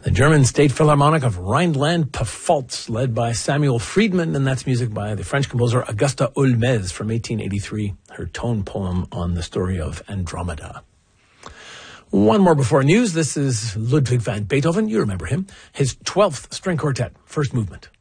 The German State Philharmonic of Rhineland-Pfalz, led by Samuel Friedman, and that's music by the French composer Augusta Holmès from 1883, her tone poem on the story of Andromeda. One more before news. This is Ludwig van Beethoven. You remember him. His 12th string quartet, first movement.